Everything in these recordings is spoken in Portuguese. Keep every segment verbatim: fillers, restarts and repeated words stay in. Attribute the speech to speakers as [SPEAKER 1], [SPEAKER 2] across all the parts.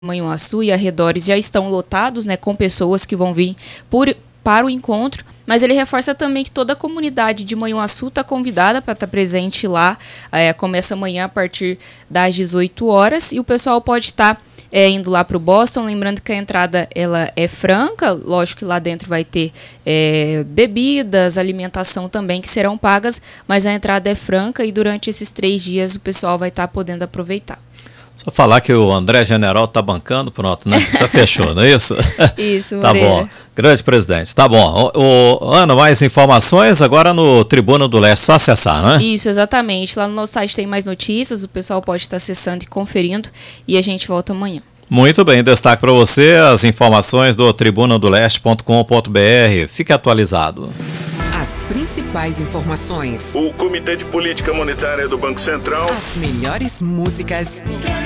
[SPEAKER 1] Manhuaçu e arredores já estão lotados, né, com pessoas que vão vir por, para o encontro, mas ele reforça também que toda a comunidade de Manhuaçu está convidada para estar presente lá. É, começa amanhã a partir das dezoito horas e o pessoal pode estar é, indo lá para o Boston, lembrando que a entrada ela é franca, lógico que lá dentro vai ter é, bebidas, alimentação também que serão pagas, mas a entrada é franca e durante esses três dias o pessoal vai estar podendo aproveitar.
[SPEAKER 2] Só falar que o André General tá bancando, pronto, né? Já fechou, não é isso?
[SPEAKER 1] Isso,
[SPEAKER 2] Tá bom. Grande presidente. Tá bom. O, o, Ana, mais informações agora no Tribuna do Leste, só acessar, né?
[SPEAKER 1] Isso, exatamente. Lá no nosso site tem mais notícias, o pessoal pode estar acessando e conferindo e a gente volta amanhã.
[SPEAKER 2] Muito bem, destaque para você as informações do tribuna do leste ponto com ponto b r. Fique atualizado.
[SPEAKER 3] As principais informações.
[SPEAKER 4] O Comitê de Política Monetária do Banco Central.
[SPEAKER 3] As melhores músicas.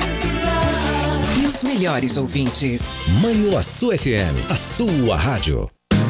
[SPEAKER 3] E os melhores ouvintes.
[SPEAKER 5] Manhuaçu F M, a sua rádio.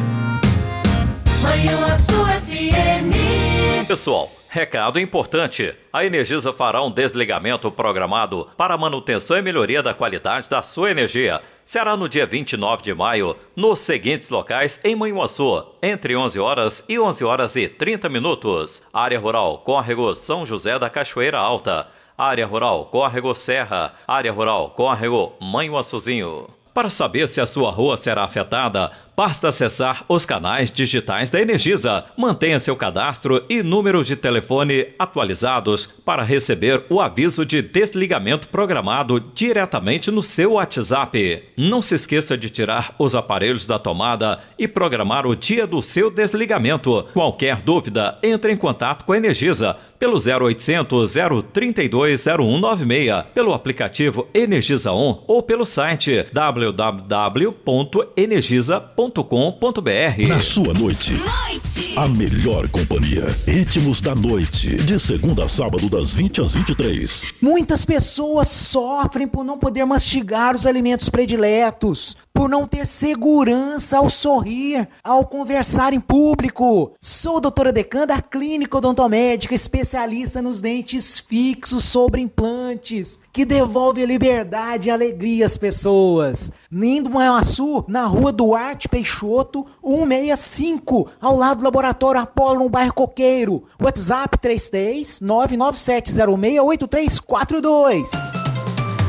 [SPEAKER 6] Manhuaçu F M.
[SPEAKER 2] Pessoal, recado importante. A Energisa fará um desligamento programado para a manutenção e melhoria da qualidade da sua energia. Será no dia vinte e nove de maio, nos seguintes locais em Manhuaçu, entre onze horas e onze horas e trinta minutos. Área Rural Córrego São José da Cachoeira Alta. Área Rural Córrego Serra. Área Rural Córrego Manhuaçuzinho. Para saber se a sua rua será afetada, basta acessar os canais digitais da Energisa. Mantenha seu cadastro e número de telefone atualizados para receber o aviso de desligamento programado diretamente no seu WhatsApp. Não se esqueça de tirar os aparelhos da tomada e programar o dia do seu desligamento. Qualquer dúvida, entre em contato com a Energisa pelo zero oitocentos, zero trinta e dois, zero um nove seis, pelo aplicativo Energisa On ou pelo site w w w ponto energisa ponto com ponto b r.
[SPEAKER 5] Na sua noite,
[SPEAKER 6] Noite.
[SPEAKER 5] a melhor companhia. Ritmos da noite, de segunda a sábado, das vinte às vinte e três.
[SPEAKER 7] Muitas pessoas sofrem por não poder mastigar os alimentos prediletos, por não ter segurança ao sorrir, ao conversar em público. Sou a doutora Decan da Clínica Odontomédica, especialista nos dentes fixos sobre implantes, que devolve a liberdade e alegria às pessoas. Lindo Manhuaçu, na rua Duarte Peixoto, cento e sessenta e cinco, ao lado do Laboratório Apolo, no bairro Coqueiro. WhatsApp três três nove nove sete zero seis oito três quatro dois.